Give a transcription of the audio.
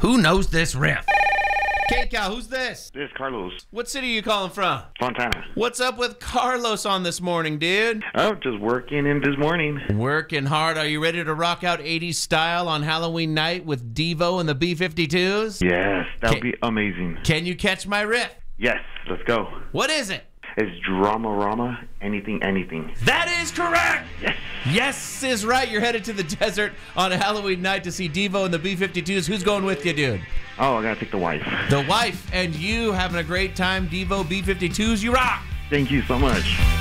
Who knows this riff? K-Cal, who's this? This is Carlos. What city are you calling from? Fontana. What's up with Carlos on this morning, dude? Oh, just working in this morning. Working hard. Are you ready to rock out 80s style on Halloween night with Devo and the B-52s? Yes, that would be amazing. Can you catch my riff? Yes, let's go. What is it? It's Drama Rama, anything, anything. That is correct! Yes! Yes is right. You're headed to the desert on a Halloween night to see Devo and the B-52s. Who's going with you, dude? Oh, I gotta take the wife. The wife and you having a great time. Devo, B-52s, you rock! Thank you so much.